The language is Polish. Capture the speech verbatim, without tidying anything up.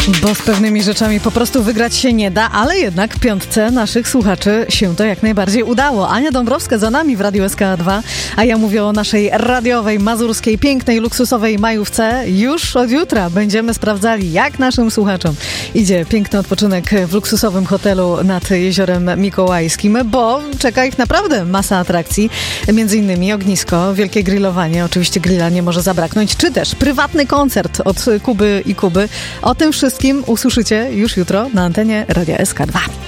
Bo z pewnymi rzeczami po prostu wygrać się nie da, ale jednak piątce naszych słuchaczy się to jak najbardziej udało. Ania Dąbrowska za nami w Radiu S K dwa, a ja mówię o naszej radiowej, mazurskiej, pięknej, luksusowej majówce. Już od jutra będziemy sprawdzali, jak naszym słuchaczom idzie piękny odpoczynek w luksusowym hotelu nad Jeziorem Mikołajskim, bo czeka ich naprawdę masa atrakcji, między innymi ognisko, wielkie grillowanie, oczywiście grilla nie może zabraknąć, czy też prywatny koncert od Kuby i Kuby. O tym wszystkim usłyszycie już jutro na antenie Radia S K dwa.